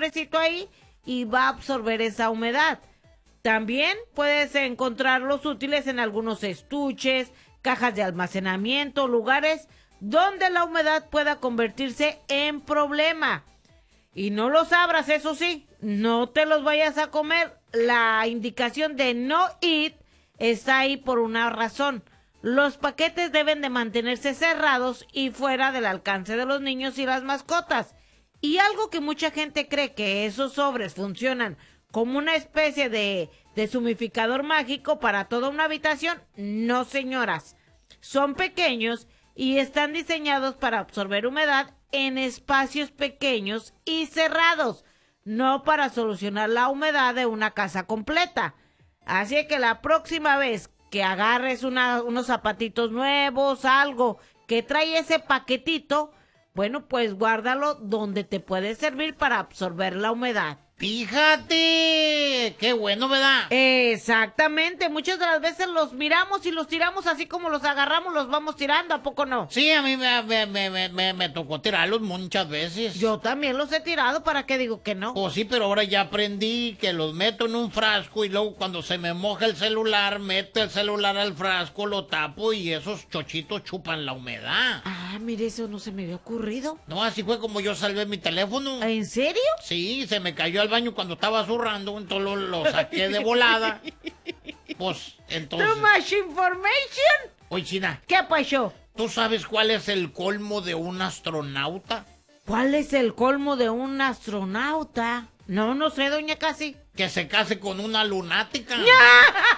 sobrecito ahí y va a absorber esa humedad. También puedes encontrarlos útiles en algunos estuches, cajas de almacenamiento, lugares donde la humedad pueda convertirse en problema. Y no los abras, eso sí, no te los vayas a comer. La indicación de no eat está ahí por una razón. Los paquetes deben de mantenerse cerrados y fuera del alcance de los niños y las mascotas. Y algo que mucha gente cree que esos sobres funcionan como una especie de deshumificador mágico para toda una habitación, no, señoras. Son pequeños y están diseñados para absorber humedad en espacios pequeños y cerrados, no para solucionar la humedad de una casa completa. Así que la próxima vez que agarres unos zapatitos nuevos, algo que trae ese paquetito, bueno, pues guárdalo donde te puede servir para absorber la humedad. Fíjate, qué bueno, ¿verdad? Exactamente, muchas de las veces los miramos y los tiramos así como los agarramos, los vamos tirando, ¿a poco no? Sí, a mí me tocó tirarlos muchas veces. Yo también los he tirado, ¿para qué digo que no? Pues sí, pero ahora ya aprendí que los meto en un frasco y luego cuando se me moja el celular, meto el celular al frasco, lo tapo y esos chochitos chupan la humedad. Ah, mire, eso no se me había ocurrido. No, así fue como yo salvé mi teléfono. ¿En serio? Sí, se me cayó al baño cuando estaba zurrando, entonces lo saqué de volada. Pues, entonces... Too much information. Oye, China. ¿Qué pasó? ¿Tú sabes cuál es el colmo de un astronauta? ¿Cuál es el colmo de un astronauta? No sé, doña Casi. Que se case con una lunática.